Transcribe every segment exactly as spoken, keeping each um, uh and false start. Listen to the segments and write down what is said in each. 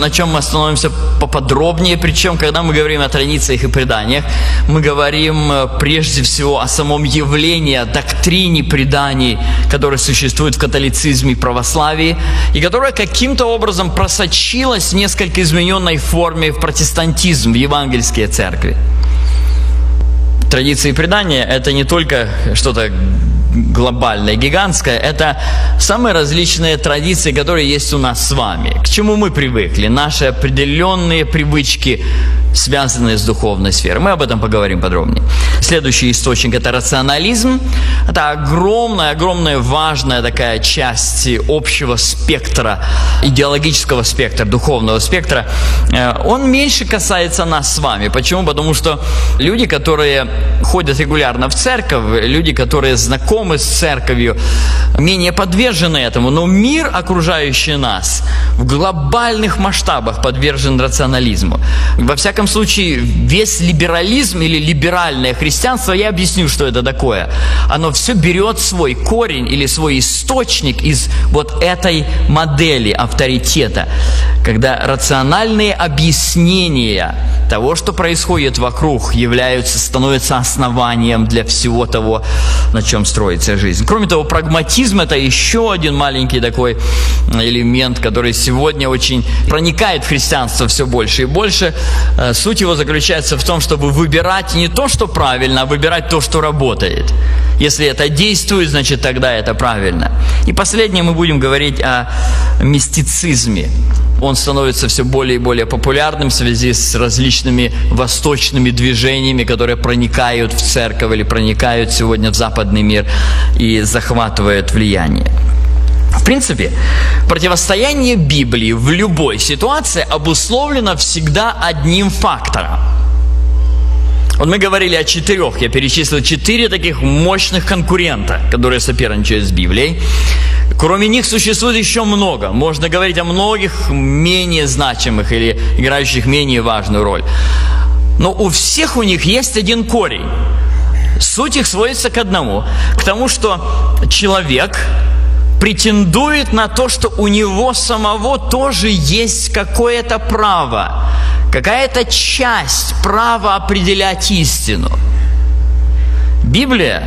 на чем мы остановимся поподробнее. Причем, когда мы говорим о традициях и преданиях, мы говорим прежде всего о самом явлении, о доктрине преданий, которая существует в католицизме и православии, и которая каким-то образом просочилась в несколько измененной форме в протестантизм, в евангельские церкви. Традиции и предания – это не только что-то глобальное, гигантское, это самые различные традиции, которые есть у нас с вами. К чему мы привыкли? Наши определенные привычки, связанные с духовной сферой. Мы об этом поговорим подробнее. Следующий источник – это рационализм. Это огромная, огромная, важная такая часть общего спектра, идеологического спектра, духовного спектра. Он меньше касается нас с вами. Почему? Потому что люди, которые ходят регулярно в церковь, люди, которые знакомы с церковью, менее подвержены этому. Но мир, окружающий нас, в глобальных масштабах подвержен рационализму. Во всяком случае, весь либерализм или либеральное христианство, я объясню, что это такое. Оно все берет свой корень или свой источник из вот этой модели авторитета, когда рациональные объяснения того, что происходит вокруг, являются, становятся основанием для всего того, на чем строится жизнь. Кроме того, прагматизм – это еще один маленький такой элемент, который сегодня очень проникает в христианство все больше и больше. Суть его заключается в том, чтобы выбирать не то, что правильно, а выбирать то, что работает. Если это действует, значит, тогда это правильно. И последнее, мы будем говорить о мистицизме. Он становится все более и более популярным в связи с различными восточными движениями, которые проникают в церковь или проникают сегодня в западный мир и захватывают влияние. В принципе, противостояние Библии в любой ситуации обусловлено всегда одним фактором. Вот мы говорили о четырех, я перечислил четыре таких мощных конкурента, которые соперничают с Библией. Кроме них существует еще много. Можно говорить о многих менее значимых или играющих менее важную роль. Но у всех у них есть один корень. Суть их сводится к одному. К тому, что человек претендует на то, что у него самого тоже есть какое-то право, какая-то часть права определять истину. Библия,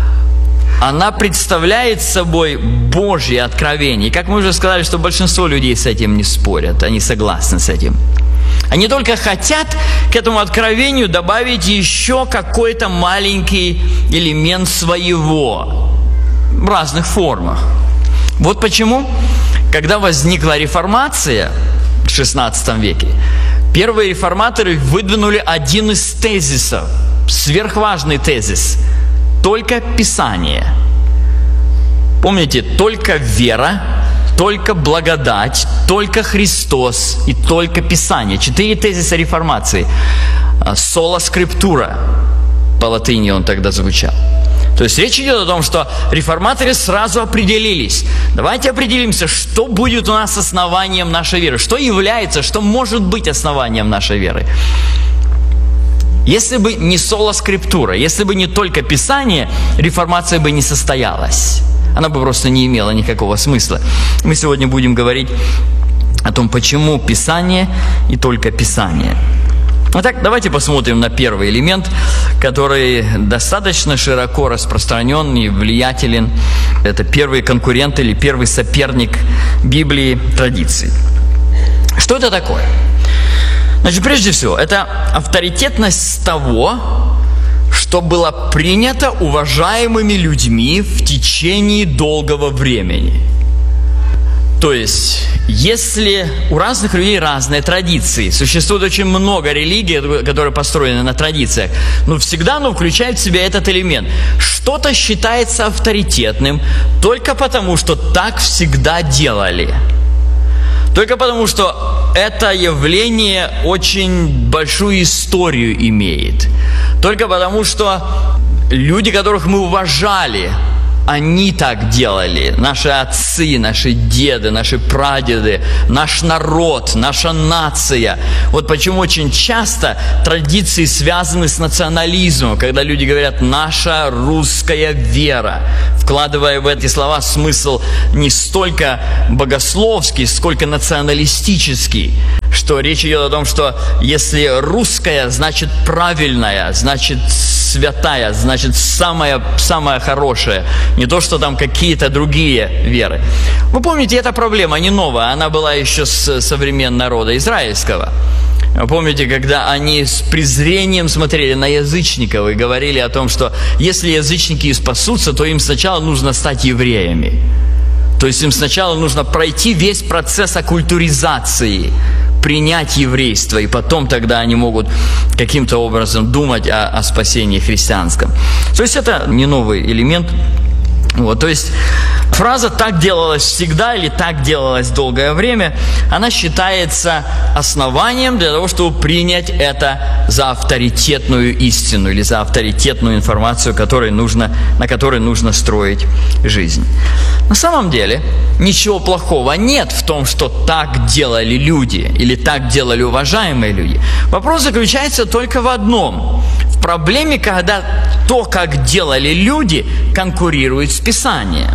она представляет собой Божье откровение. И как мы уже сказали, что большинство людей с этим не спорят, они согласны с этим. Они только хотят к этому откровению добавить еще какой-то маленький элемент своего в разных формах. Вот почему, когда возникла реформация в шестнадцатом веке, первые реформаторы выдвинули один из тезисов, сверхважный тезис – только Писание. Помните, только вера, только благодать, только Христос и только Писание. Четыре тезиса реформации. Sola Scriptura, по латыни он тогда звучал. То есть речь идет о том, что реформаторы сразу определились. Давайте определимся, что будет у нас основанием нашей веры. Что является, что может быть основанием нашей веры. Если бы не Sola Scriptura, если бы не только Писание, реформация бы не состоялась. Она бы просто не имела никакого смысла. Мы сегодня будем говорить о том, почему Писание и только Писание. Итак, давайте посмотрим на первый элемент, который достаточно широко распространен и влиятелен. Это первый конкурент или первый соперник Библии, традиций. Что это такое? Значит, прежде всего, это авторитетность того, что было принято уважаемыми людьми в течение долгого времени. То есть, если у разных людей разные традиции, существует очень много религий, которые построены на традициях, но всегда оно включает в себя этот элемент. Что-то считается авторитетным только потому, что так всегда делали. Только потому, что это явление очень большую историю имеет. Только потому, что люди, которых мы уважали, они так делали. Наши отцы, наши деды, наши прадеды, наш народ, наша нация. Вот почему очень часто традиции связаны с национализмом, когда люди говорят «наша русская вера», вкладывая в эти слова смысл не столько богословский, сколько националистический. что речь идет о том, что если русская, значит правильная, значит святая, значит самая, самая хорошая. Не то, что там какие-то другие веры. Вы помните, эта проблема не новая, она была еще с, со времен народа израильского. Помните, когда они с презрением смотрели на язычников и говорили о том, что если язычники и спасутся, то им сначала нужно стать евреями. То есть им сначала нужно пройти весь процесс оккультуризации, принять еврейство, и потом тогда они могут каким-то образом думать о, о спасении христианском. То есть это не новый элемент. Вот, то есть фраза «так делалось всегда» или «так делалось долгое время», она считается основанием для того, чтобы принять это за авторитетную истину или за авторитетную информацию, которой нужно, на которой нужно строить жизнь. На самом деле ничего плохого нет в том, что так делали люди или так делали уважаемые люди. Вопрос заключается только в одном – в проблеме, когда то, как делали люди, конкурирует с Писанием.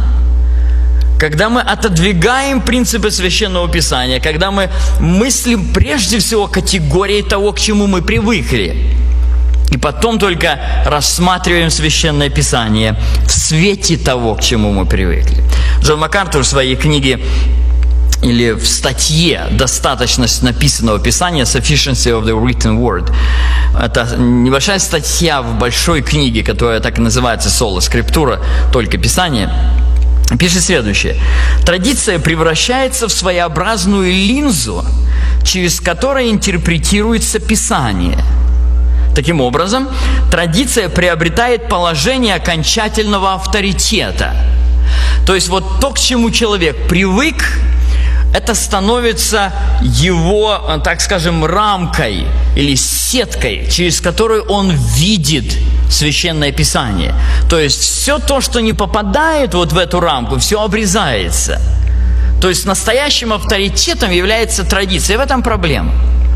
Когда мы отодвигаем принципы Священного Писания, когда мы мыслим прежде всего категорией того, к чему мы привыкли, и потом только рассматриваем Священное Писание в свете того, к чему мы привыкли. Джон МакАртур в своей книге или в статье «Достаточность написанного Писания» Sufficiency of the Written Word. Это небольшая статья в большой книге, которая так и называется «Соло Скриптура», только Писание. Пишет следующее. Традиция превращается в своеобразную линзу, через которую интерпретируется Писание. Таким образом, традиция приобретает положение окончательного авторитета. То есть вот то, к чему человек привык, это становится его, так скажем, рамкой или сеткой, через которую он видит Священное Писание. То есть все то, что не попадает вот в эту рамку, все обрезается. То есть настоящим авторитетом является традиция. И в этом проблема.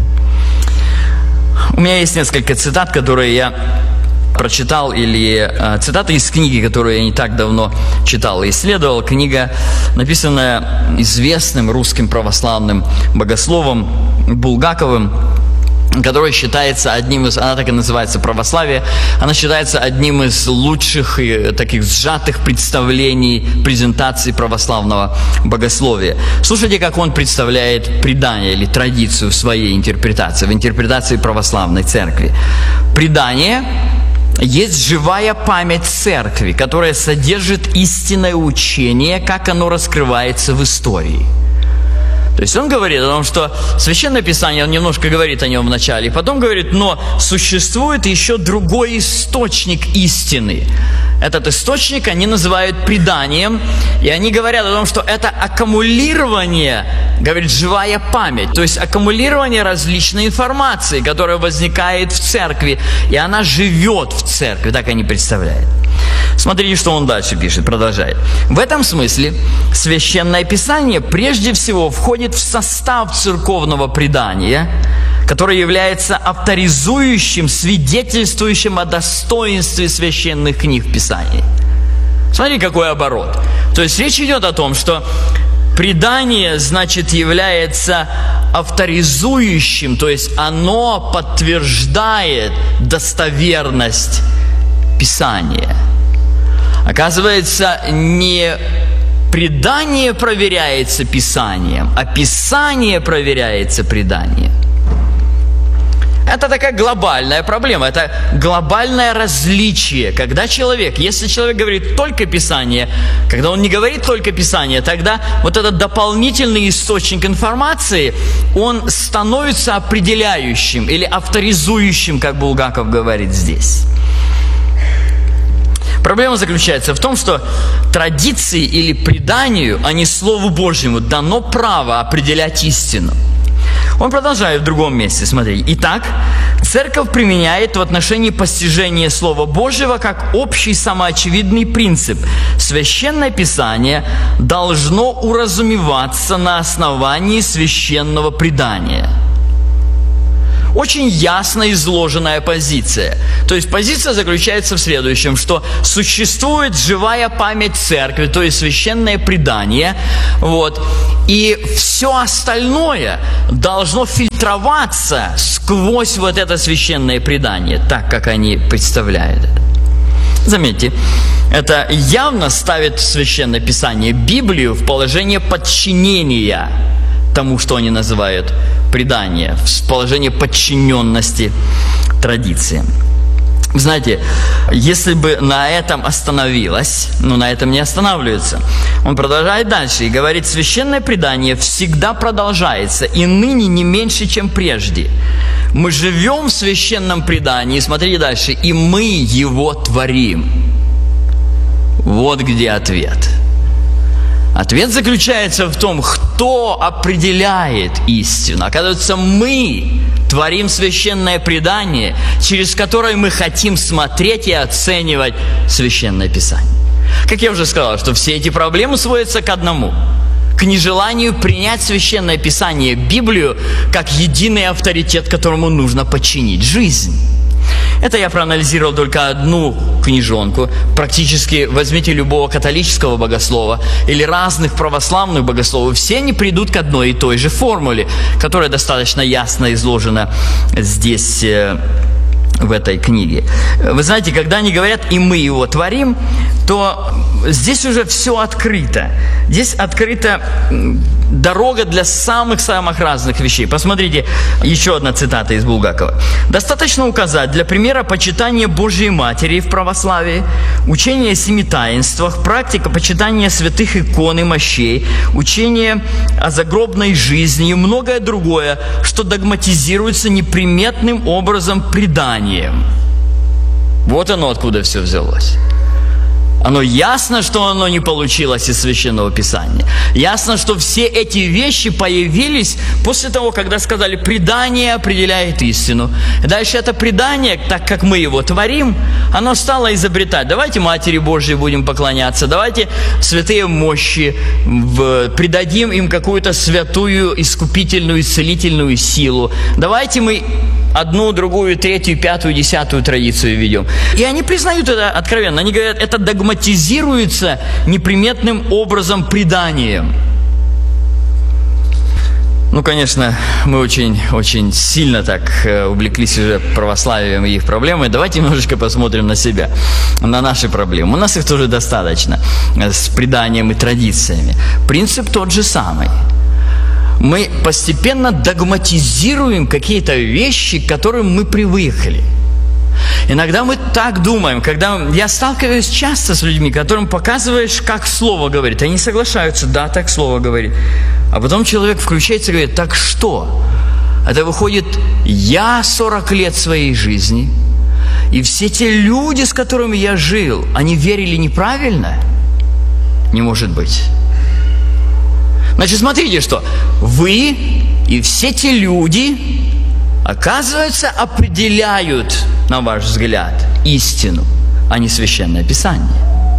У меня есть несколько цитат, которые я прочитал, или э, цитаты из книги, которую я не так давно читал и исследовал. Книга, написанная известным русским православным богословом Булгаковым, которая считается одним из, она так и называется «Православие», она считается одним из лучших и таких сжатых представлений, презентаций православного богословия. Слушайте, как он представляет предание или традицию в своей интерпретации, в интерпретации православной церкви. Предание есть живая память церкви, которая содержит истинное учение, как оно раскрывается в истории. То есть он говорит о том, что Священное Писание, он немножко говорит о нем в начале, потом говорит, но существует еще другой источник истины. Этот источник они называют преданием, и они говорят о том, что это аккумулирование, говорит, живая память, то есть аккумулирование различной информации, которая возникает в церкви, и она живет в церкви, так они представляют. Смотрите, что он дальше пишет, продолжает. В этом смысле Священное Писание прежде всего входит в состав церковного предания, которое является авторизующим, свидетельствующим о достоинстве священных книг Писаний. Смотрите, какой оборот. То есть речь идет о том, что предание, значит, является авторизующим, то есть оно подтверждает достоверность Писания. Оказывается, не предание проверяется Писанием, а Писание проверяется преданием. Это такая глобальная проблема, это глобальное различие. Когда человек, если человек говорит только Писание, когда он не говорит только Писание, тогда вот этот дополнительный источник информации, он становится определяющим или авторизующим, как Булгаков говорит здесь. Проблема заключается в том, что традиции или преданию, а не Слову Божьему, дано право определять истину. Он продолжает в другом месте, смотри. Итак, церковь применяет в отношении постижения Слова Божьего как общий самоочевидный принцип. Священное Писание должно уразумеваться на основании священного предания. Очень ясно изложенная позиция. То есть позиция заключается в следующем, что существует живая память церкви, то есть священное предание, вот, и все остальное должно фильтроваться сквозь вот это священное предание, так как они представляют это. Заметьте, это явно ставит Священное Писание, Библию, в положение подчинения тому, что они называют предание, в положение подчиненности традиции. Знаете, если бы на этом остановилось, но на этом не останавливается, он продолжает дальше и говорит: священное предание всегда продолжается, и ныне не меньше, чем прежде. Мы живем в священном предании, смотрите дальше, и мы его творим. Вот где ответ. Ответ заключается в том, кто определяет истину. Оказывается, мы творим священное предание, через которое мы хотим смотреть и оценивать священное Писание. Как я уже сказал, что все эти проблемы сводятся к одному: к нежеланию принять священное Писание, Библию, как единый авторитет, которому нужно подчинить жизнь. Это я проанализировал только одну книжонку. Практически возьмите любого католического богослова или разных православных богословов. Все они придут к одной и той же формуле, которая достаточно ясно изложена здесь, в этой книге. Вы знаете, когда они говорят «и мы его творим», то здесь уже все открыто. Здесь открыта дорога для самых-самых разных вещей. Посмотрите, еще одна цитата из Булгакова. «Достаточно указать для примера почитания Божьей Матери в православии, учение о семи таинствах, практика почитания святых икон и мощей, учение о загробной жизни и многое другое, что догматизируется неприметным образом преданием». Вот оно откуда все взялось. Оно ясно, что оно не получилось из Священного Писания. Ясно, что все эти вещи появились после того, когда сказали: предание определяет истину. И дальше это предание, так как мы его творим, оно стало изобретать. Давайте Матери Божьей будем поклоняться, давайте святые мощи, в, придадим им какую-то святую, искупительную, исцелительную силу. Давайте мы одну, другую, третью, пятую, десятую традицию ведем. И они признают это откровенно. Они говорят, это догматизируется неприметным образом преданием. Ну, конечно, мы очень-очень сильно так увлеклись уже православием и их проблемой. Давайте немножечко посмотрим на себя, на наши проблемы. У нас их тоже достаточно с преданием и традициями. Принцип тот же самый. Мы постепенно догматизируем какие-то вещи, к которым мы привыкли. Иногда мы так думаем, когда я сталкиваюсь часто с людьми, которым показываешь, как Слово говорит. Они соглашаются, да, так Слово говорит. А потом человек включается и говорит: так что? Это выходит, я сорок лет своей жизни, и все те люди, с которыми я жил, они верили неправильно? Не может быть. Значит, смотрите, что вы и все те люди, оказывается, определяют, на ваш взгляд, истину, а не Священное Писание.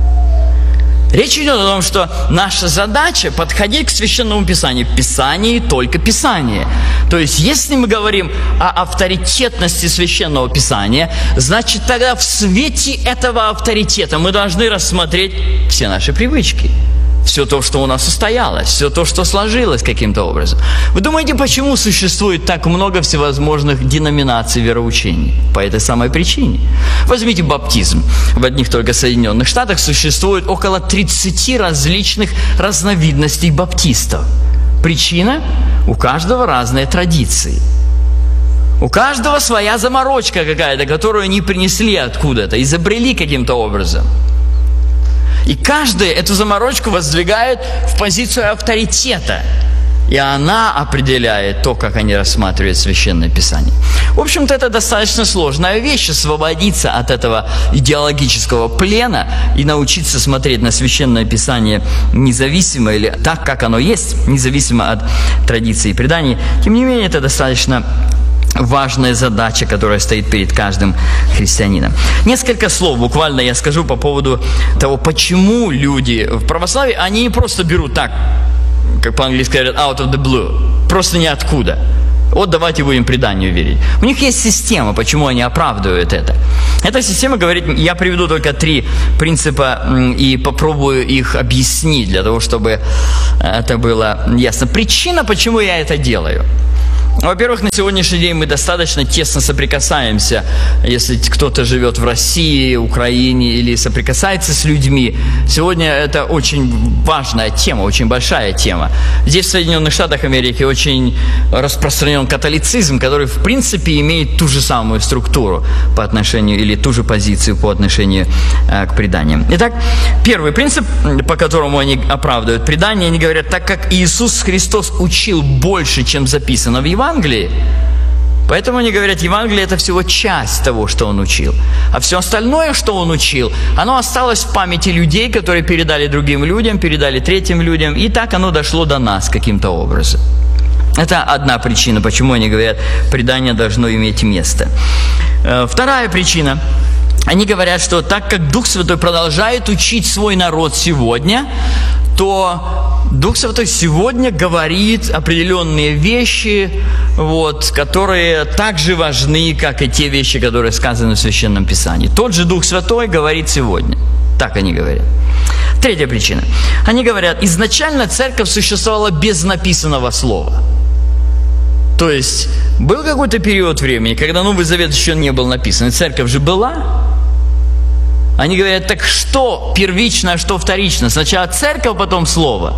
Речь идет о том, что наша задача подходить к Священному Писанию. Писание и только Писание. То есть, если мы говорим о авторитетности Священного Писания, значит, тогда в свете этого авторитета мы должны рассмотреть все наши привычки. Все то, что у нас устоялось, все то, что сложилось каким-то образом. Вы думаете, почему существует так много всевозможных деноминаций вероучений? По этой самой причине. Возьмите баптизм. В одних только Соединенных Штатах существует около тридцати различных разновидностей баптистов. Причина? У каждого разные традиции. У каждого своя заморочка какая-то, которую они принесли откуда-то, изобрели каким-то образом. И каждый эту заморочку воздвигает в позицию авторитета. И она определяет то, как они рассматривают Священное Писание. В общем-то, это достаточно сложная вещь, освободиться от этого идеологического плена и научиться смотреть на Священное Писание независимо или так, как оно есть, независимо от традиций и преданий. Тем не менее, это достаточно важная задача, которая стоит перед каждым христианином. Несколько слов буквально я скажу по поводу того, почему люди в православии, они не просто берут так, как по-английски говорят, out of the blue, просто ниоткуда. Вот давайте будем преданию верить. У них есть система, почему они оправдывают это. Эта система говорит, я приведу только три принципа и попробую их объяснить, для того, чтобы это было ясно. Причина, почему я это делаю. Во-первых, на сегодняшний день мы достаточно тесно соприкасаемся, если кто-то живет в России, Украине или соприкасается с людьми. Сегодня это очень важная тема, очень большая тема. Здесь, в Соединенных Штатах Америки, очень распространен католицизм, который, в принципе, имеет ту же самую структуру по отношению, или ту же позицию по отношению э, к преданиям. Итак, первый принцип, по которому они оправдывают предание, они говорят, так как Иисус Христос учил больше, чем записано в Евангелии, Евангелии. Поэтому они говорят, Евангелие – это всего часть того, что он учил. А все остальное, что он учил, оно осталось в памяти людей, которые передали другим людям, передали третьим людям, и так оно дошло до нас каким-то образом. Это одна причина, почему они говорят, предание должно иметь место. Вторая причина. Они говорят, что так как Дух Святой продолжает учить свой народ сегодня, то Дух Святой сегодня говорит определенные вещи, вот, которые так же важны, как и те вещи, которые сказаны в Священном Писании. Тот же Дух Святой говорит сегодня. Так они говорят. Третья причина. Они говорят, изначально церковь существовала без написанного слова. То есть, был какой-то период времени, когда Новый Завет еще не был написан, и церковь же была. Они говорят, так что первично, а что вторично? Сначала церковь, потом слово.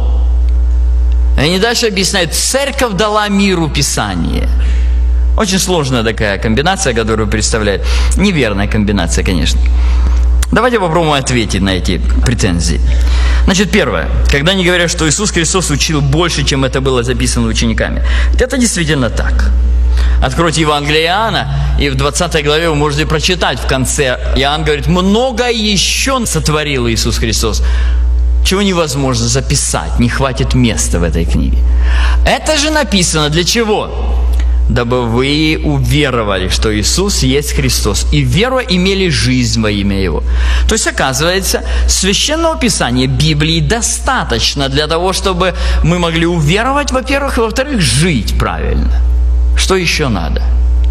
И они дальше объясняют, церковь дала миру Писание. Очень сложная такая комбинация, которую представляет. Неверная комбинация, конечно. Давайте попробуем ответить на эти претензии. Значит, первое. Когда они говорят, что Иисус Христос учил больше, чем это было записано учениками. Это действительно так. Откройте Евангелие Иоанна, и в двадцатой главе вы можете прочитать в конце. Иоанн говорит, много еще сотворил Иисус Христос, чего невозможно записать, не хватит места в этой книге. Это же написано для чего? Дабы вы уверовали, что Иисус есть Христос, и веруя имели жизнь во имя Его. То есть, оказывается, Священного Писания, Библии достаточно для того, чтобы мы могли уверовать, во-первых, и во-вторых, жить правильно. Что еще надо?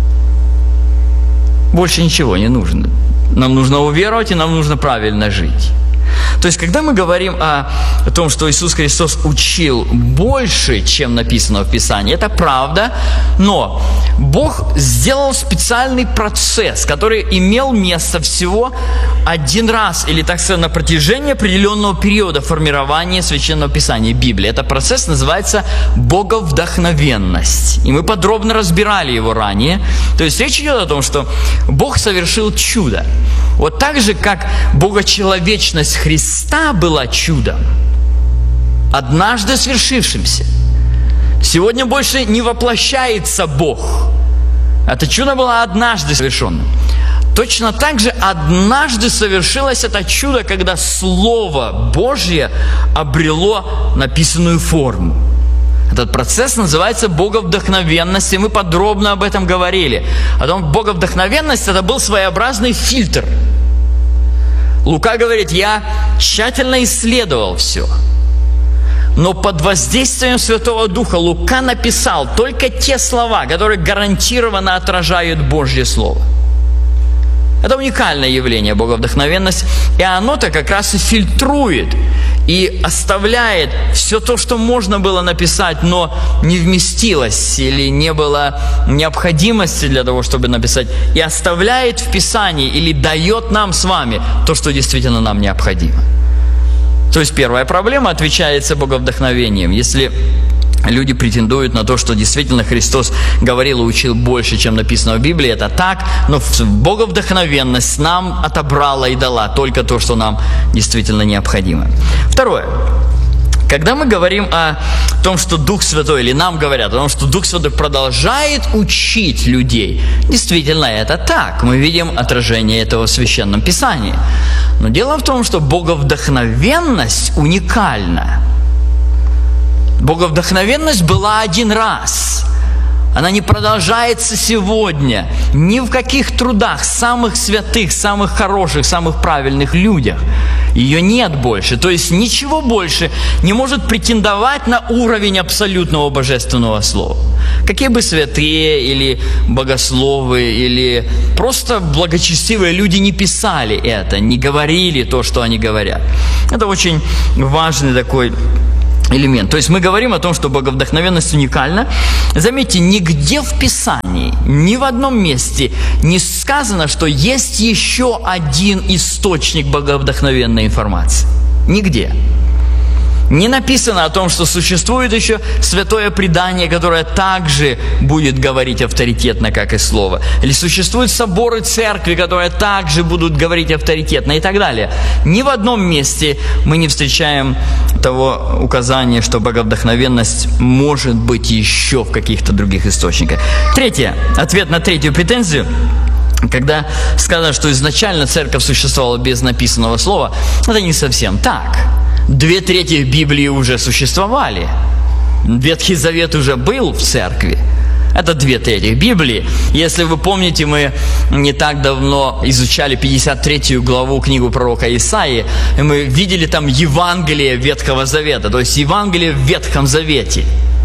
Больше ничего не нужно. Нам нужно уверовать, и нам нужно правильно жить. То есть, когда мы говорим о, о том, что Иисус Христос учил больше, чем написано в Писании, это правда, но Бог сделал специальный процесс, который имел место всего один раз, или, так сказать, на протяжении определенного периода формирования Священного Писания, Библии. Этот процесс называется боговдохновенность. И мы подробно разбирали его ранее. То есть, речь идет о том, что Бог совершил чудо. Вот так же, как богочеловечность Христа была чудом, однажды свершившимся. Сегодня больше не воплощается Бог. Это чудо было однажды совершенным. Точно так же однажды совершилось это чудо, когда Слово Божье обрело написанную форму. Этот процесс называется боговдохновенность, и мы подробно об этом говорили. О том, боговдохновенность – это был своеобразный фильтр. Лука говорит, я тщательно исследовал все. Но под воздействием Святого Духа Лука написал только те слова, которые гарантированно отражают Божье Слово. Это уникальное явление, боговдохновенность, и оно-то как раз и фильтрует, и оставляет все то, что можно было написать, но не вместилось, или не было необходимости для того, чтобы написать, и оставляет в Писании, или дает нам с вами то, что действительно нам необходимо. То есть первая проблема отвечается боговдохновением. Если люди претендуют на то, что действительно Христос говорил и учил больше, чем написано в Библии, это так, но боговдохновенность нам отобрала и дала только то, что нам действительно необходимо. Второе. Когда мы говорим о том, что Дух Святой, или нам говорят о том, что Дух Святой продолжает учить людей, действительно это так. Мы видим отражение этого в Священном Писании. Но дело в том, что боговдохновенность уникальна. Боговдохновенность была один раз. Она не продолжается сегодня ни в каких трудах самых святых, самых хороших, самых правильных людях. Ее нет больше. То есть ничего больше не может претендовать на уровень абсолютного божественного слова. Какие бы святые или богословы, или просто благочестивые люди не писали это, не говорили то, что они говорят. Это очень важный такой элемент. То есть мы говорим о том, что боговдохновенность уникальна. Заметьте, нигде в Писании, ни в одном месте не сказано, что есть еще один источник боговдохновенной информации. Нигде. Не написано о том, что существует еще святое предание, которое также будет говорить авторитетно, как и слово. Или существуют соборы церкви, которые также будут говорить авторитетно и так далее. Ни в одном месте мы не встречаем того указания, что боговдохновенность может быть еще в каких-то других источниках. Третье. Ответ на третью претензию. Когда сказано, что изначально церковь существовала без написанного слова, это не совсем так. Две трети Библии уже существовали. Ветхий Завет уже был в церкви. Это две трети Библии. Если вы помните, мы не так давно изучали пятьдесят третью главу книгу пророка Исаии, и мы видели там Евангелие Ветхого Завета, то есть Евангелие в Ветхом Завете.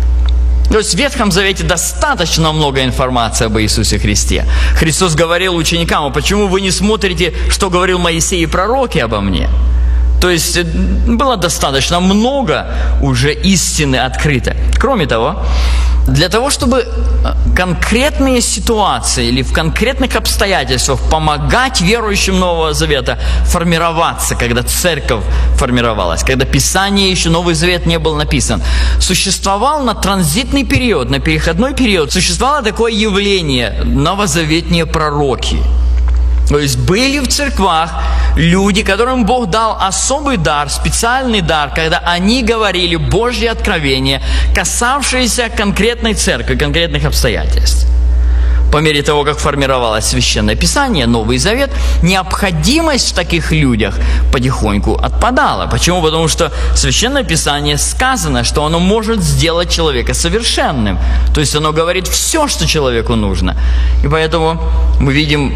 То есть в Ветхом Завете достаточно много информации об Иисусе Христе. Христос говорил ученикам: а почему вы не смотрите, что говорил Моисей и пророки обо мне? То есть было достаточно много уже истины открыто. Кроме того, для того, чтобы конкретные ситуации или в конкретных обстоятельствах помогать верующим Нового Завета формироваться, когда церковь формировалась, когда Писание еще, Новый Завет не был написан, существовал на транзитный период, на переходной период, существовало такое явление – новозаветные пророки. То есть были в церквах люди, которым Бог дал особый дар, специальный дар, когда они говорили Божьи откровения, касавшиеся конкретной церкви, конкретных обстоятельств. По мере того, как формировалось Священное Писание, Новый Завет, необходимость в таких людях потихоньку отпадала. Почему? Потому что в Священное Писание сказано, что оно может сделать человека совершенным. То есть оно говорит все, что человеку нужно. И поэтому мы видим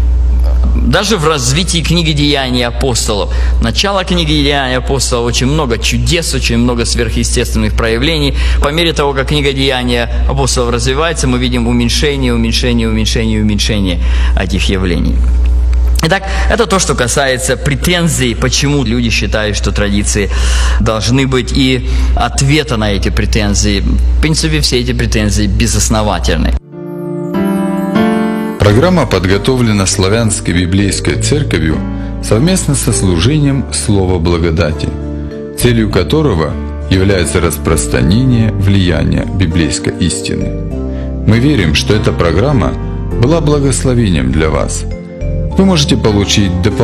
даже в развитии книги Деяний апостолов, начало книги Деяний апостолов, очень много чудес, очень много сверхъестественных проявлений. По мере того, как книга Деяний апостолов развивается, мы видим уменьшение, уменьшение, уменьшение, уменьшение этих явлений. Итак, это то, что касается претензий, почему люди считают, что традиции должны быть, и ответа на эти претензии. В принципе, все эти претензии безосновательны. Программа подготовлена Славянской библейской церковью совместно со служением Слова Благодати, целью которого является распространение влияния библейской истины. Мы верим, что эта программа была благословением для вас. Вы можете получить дополнительные